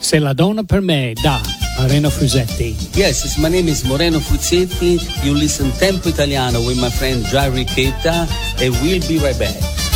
Se la donna per me, da Moreno Fusetti. Yes, my name is Moreno Fusetti. You listen Tempo Italiano with my friend Jai Ricchetta, and we'll be right back.